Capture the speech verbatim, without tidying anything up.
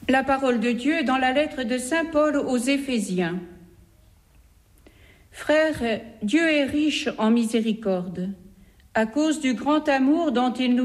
La parole de Dieu dans la lettre de saint Paul aux Éphésiens. Frères, Dieu est riche en miséricorde, à cause du grand amour dont il nous